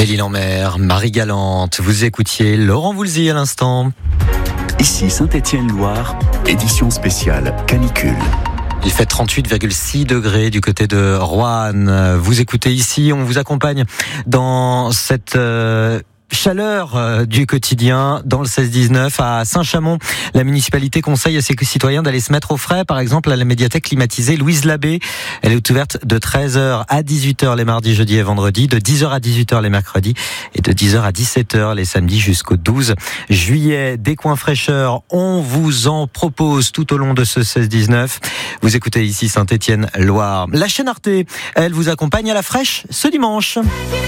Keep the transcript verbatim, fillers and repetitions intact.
Belle-Île-en-Mer, Marie-Galante. Vous écoutiez Laurent Voulzy à l'instant. Ici Saint-Étienne-Loire, édition spéciale canicule. Il fait trente-huit virgule six degrés du côté de Roanne. Vous écoutez ici, on vous accompagne dans cette euh, chaleur euh, du quotidien dans le seize dix-neuf à Saint-Chamond. La municipalité conseille à ses citoyens d'aller se mettre au frais, par exemple à la médiathèque climatisée Louise Labbé. Elle est ouverte de treize heures à dix-huit heures les mardis, jeudis et vendredis, de dix heures à dix-huit heures les mercredis et de dix heures à dix-sept heures les samedis jusqu'au douze juillet. Des coins fraîcheurs, on vous en propose tout au long de ce seize dix-neuf. Vous écoutez ici Saint-Étienne-Loire. La chaîne Arte, elle vous accompagne à la fraîche ce dimanche.